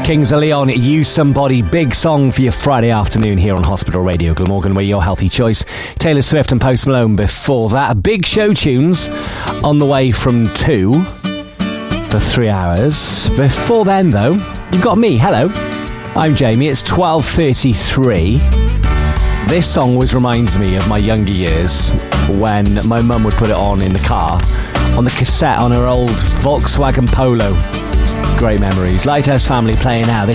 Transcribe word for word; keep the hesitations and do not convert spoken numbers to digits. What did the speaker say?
Kings of Leon, You Somebody, big song for your Friday afternoon here on Hospital Radio Glamorgan, where your healthy choice. Taylor Swift and Post Malone before that. Big show tunes on the way from two for three hours. Before then, though, you've got me. Hello, I'm Jamie. It's twelve thirty-three. This song always reminds me of my younger years when my mum would put it on in the car, on the cassette on her old Volkswagen Polo. Great memories. Lighthouse Family playing now. This